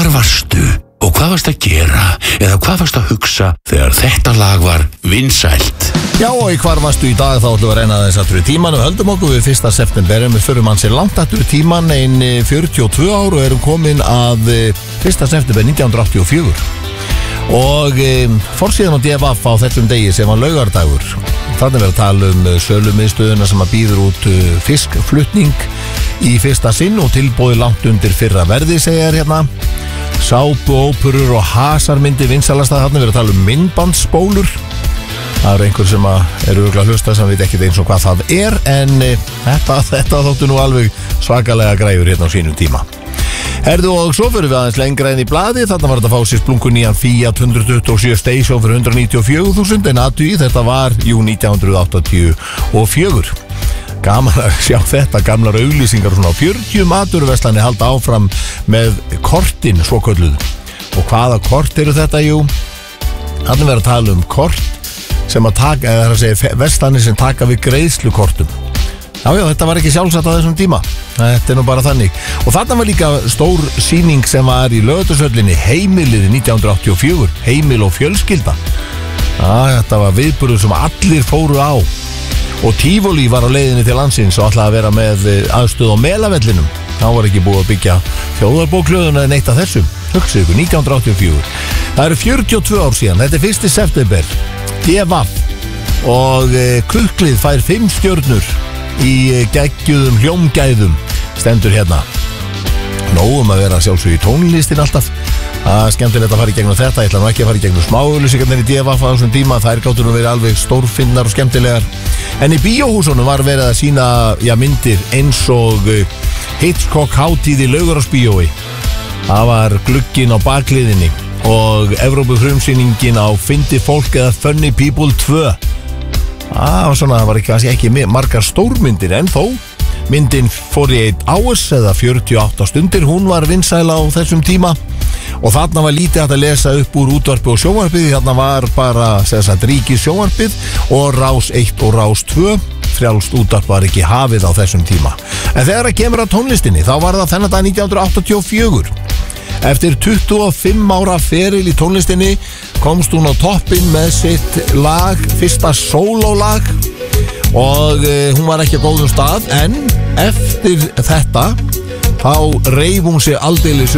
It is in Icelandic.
varstu og hvað varst að gera eða hvað varst að hugsa þegar þetta lag var vinsælt? Já, og í hvar varstu í dag þá ætlum við að reyna þess aftur í tíman og höldum okkur við 1. september við förum hans langt aftur í tíman 42 ár og erum komin að 1. september 1984 og forsíðan á DFF á þessum degi sem var laugardagur. Þannig verður að tala sölumiðstöðuna sem að býður út fiskflutning í fyrsta sinn og tilbúið langt undir fyrra verði, segir hérna. Sápu, óperur og hasarmyndi vinsalast að þarna verður að tala myndbandsspólur. Það eru einhver sem eru örugglega að hlusta sem veit ekkert eins og hvað það en þetta þóttu nú alveg svakalega græjur hérna á sínum tíma. Herðu og svo fyrir við aðeins lengra enn í blaði. Þarna var þetta að fá sér splungun nýjan Fiat 127 Station fyrir 194.000 en aðtugið þetta var 1984. Gaman að sjá þetta, gamlar auglýsingar og svona 40 maturverslani halda áfram með kortin svo kölluð. Og hvaða kort eru þetta? Jú, þannig verður að tala kort sem að taka, eða það er að segja verslani sem taka við greiðslukortum. Já, þetta var ekki sjálfsagt á þessum tíma. Þetta nú bara þannig. Og þarna var líka stór sýning sem var í Laugardalshöllinni Heimilið 1984, Heimil og fjölskylda. Þetta var viðburður sem allir fóru á. Og Tivoli var á leiðinni til landsins og ætlaði að vera með aðstöð á Melavellinum. Þá var ekki búið að byggja þjóðarbóklöðuna en eitt af þessum. Hugsið ykkur, 1984. Það eru 42 ár síðan. Þetta er 1. september. DFF og Kuklið fær 5 stjörnur í geggjuðum hljómgæðum. Stendur hérna. Nógum að vera sjálfsög í tónlistin alltaf. Það er skemmtilegt að fara í gegnum þetta. Ég ætla nú ekki að fara í gegnum smáauglýsingarnar í DFF á þessum tíma. Þær gátu nú verið alveg stórfinnar og skemmtilegar. En í bíóhúsunum var verið að sína myndir eins og Hitchcock hátíð í Laugarásbíói. Það var glugginn á bakliðinni og Evrópufrumsýningin á Fyndi fólk eða Funny People 2. Það var ekki margar stórmyndir en þó myndin 48 Hours eða 48 stundir, hún var vinsæl á þessum tíma og þarna var lítið hægt að lesa upp úr útvarpi og sjónvarpið. Þarna var bara ríkis sjónvarpið og Rás 1 og Rás 2. Frjálst útvarp var ekki hafið á þessum tíma. En þegar það kemur að tónlistinni þá var það þennan dag 1984. Eftir 25 ára feril í tónlistinni komst hún á toppinn með sitt lag, fyrsta sólólag og hún var ekki á góðum stað en eftir þetta þá reif hún sig aldeilis